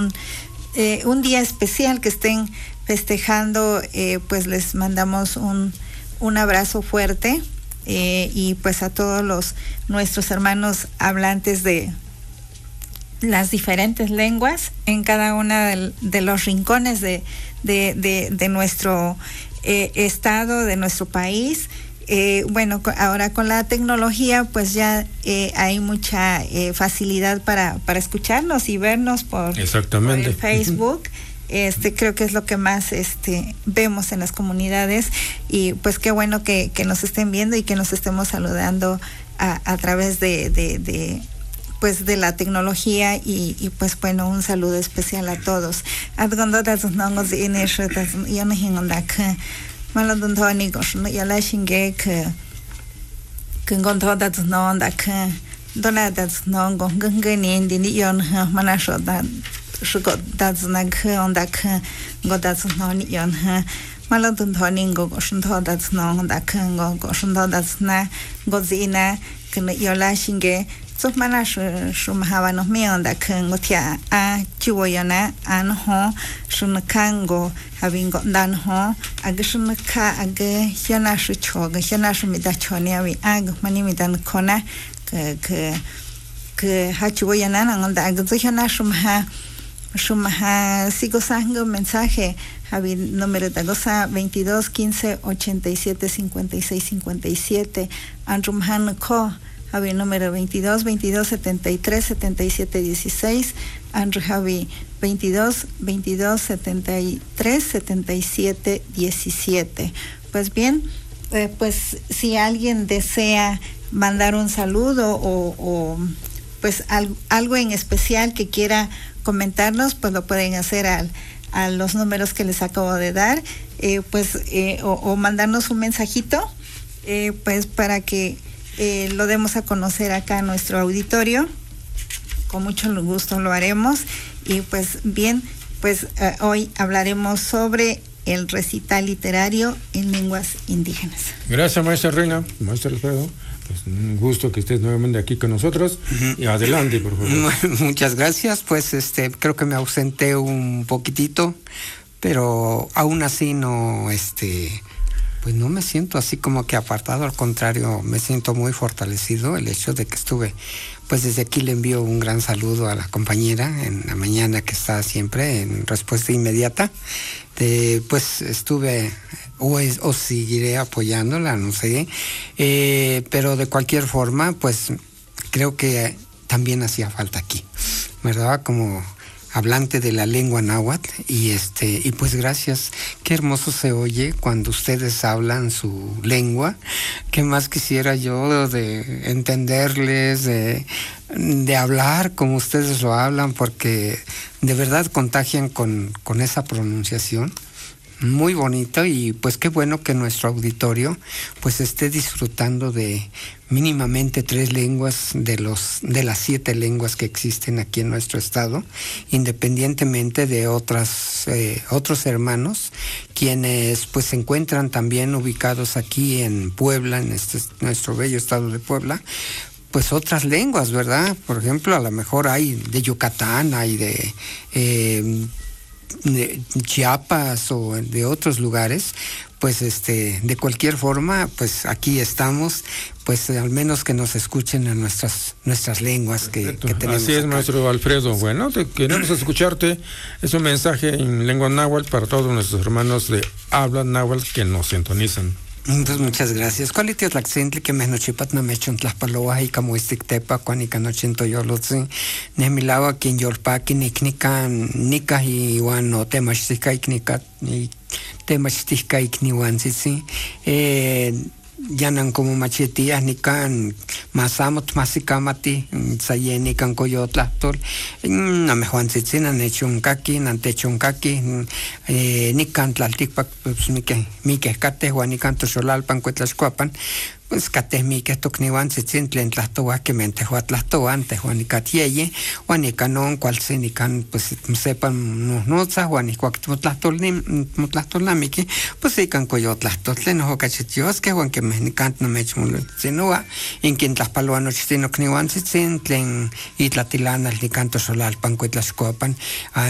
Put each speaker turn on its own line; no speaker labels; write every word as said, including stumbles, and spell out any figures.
un, eh, un día especial que estén festejando, eh, pues les mandamos un, un abrazo fuerte, eh, y pues a todos los nuestros hermanos hablantes de las diferentes lenguas en cada una de, de los rincones de, de, de, de nuestro eh, estado, de nuestro país. Eh, bueno, ahora con la tecnología pues ya eh, hay mucha eh, facilidad para, para escucharnos y vernos por,
Exactamente.
por Facebook. Este, creo que es lo que más este, vemos en las comunidades, y pues qué bueno que, que nos estén viendo y que nos estemos saludando a, a través de, de, de pues de la tecnología, y, y pues bueno, un saludo especial a todos. Sos mana shumhava nos mionda kango tia a chiwoyana anho shunkango having got done ho agashunka ag yana shuchog yana shumida chonia vi ag manimidan kona ke ke ke hachiwoyana nanda ag yana shumha shumha sigo sango mensaje Javi número de goza veintidós quince ochenta y siete cincuenta y seis cincuenta y siete Andrumhan ko Javi número veintidós veintidós setenta y tres setenta y siete dieciséis, Andrew Javi veintidós veintidós setenta y tres setenta y siete diecisiete. Pues bien, eh, pues si alguien desea mandar un saludo o, o pues al, algo en especial que quiera comentarnos, pues lo pueden hacer al, a los números que les acabo de dar, eh, pues eh, o, o mandarnos un mensajito, eh, pues para que Eh, lo demos a conocer acá a nuestro auditorio. Con mucho gusto lo haremos. Y pues bien, pues eh, hoy hablaremos sobre el recital literario en lenguas indígenas.
Gracias, maestra Reina, maestra Alfredo. Pues un gusto que estés nuevamente aquí con nosotros. Uh-huh. Y adelante, por favor.
Muchas gracias. Pues este, creo que me ausenté un poquitito, pero aún así no, este... pues no me siento así como que apartado, al contrario, me siento muy fortalecido el hecho de que estuve, pues desde aquí le envío un gran saludo a la compañera en la mañana, que está siempre en respuesta inmediata. De, pues estuve o, es, o seguiré apoyándola, no sé, eh, pero de cualquier forma, pues creo que también hacía falta aquí, ¿verdad? Como hablante de la lengua náhuatl, y este y pues gracias, qué hermoso se oye cuando ustedes hablan su lengua. Qué más quisiera yo de entenderles, de, de hablar como ustedes lo hablan, porque de verdad contagian con, con esa pronunciación muy bonito. Y pues qué bueno que nuestro auditorio pues esté disfrutando de mínimamente tres lenguas de los de las siete lenguas que existen aquí en nuestro estado, independientemente de otras eh, otros hermanos quienes pues se encuentran también ubicados aquí en Puebla, en este nuestro bello estado de Puebla, pues otras lenguas, ¿verdad? Por ejemplo, a lo mejor hay de Yucatán, hay de eh, de Chiapas o de otros lugares. Pues este, de cualquier forma, pues aquí estamos, pues al menos que nos escuchen en nuestras nuestras lenguas que, que tenemos.
Así es,
acá.
maestro Alfredo. Bueno, te queremos escucharte. Es un mensaje en lengua náhuatl para todos nuestros hermanos de habla náhuatl que nos sintonizan.
Pues muchas gracias. ¿Cuál es la acento que me nochipat no me echon tlaspaloa y como tepa cuan y canochento yo lo sé? Nemilawa quien yolpaki niknikan nika y wan no temachtika iknikat y temachtika ikniwan sí. Eh yanan como machetías ni can masamot masikamati sayeni can coyotlatol no me juan sitzina nechungaki nantechungaki eh ni can tlaltikpak pues mi que mi que cate juan ni canto solalpan cuetlascuapan pues cate mi que tocniwan sitzin tlen tlastoa que mente juatlastoa ante juan ni catieye juan ni canon cual se ni can pues sepan no no sa juan ni cuactlastol ni mutlastolamiki pues sí can coyotlatol tlen no cachetios que juan que me cant no me chmulo sinua en quien las paloanos sino cniwan sitzin tlen itlatilana ni canto solalpan cuetlascuapan